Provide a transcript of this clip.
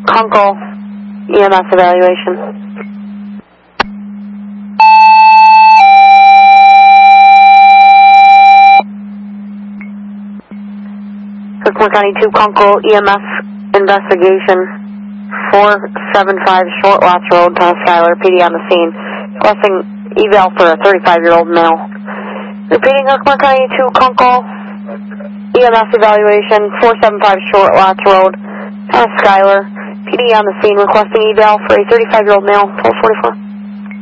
Kunkel, EMS evaluation. Herkimer County 2 Kunkel, EMS investigation. 475 Short Lots Road, Schuyler, PD on the scene. Requesting eval for a 35-year-old male. Repeating, Herkimer County 2 Kunkel, EMS evaluation, 475 Short Lots Road, Schuyler, PD on the scene, requesting eval for a 35-year-old male, 1244.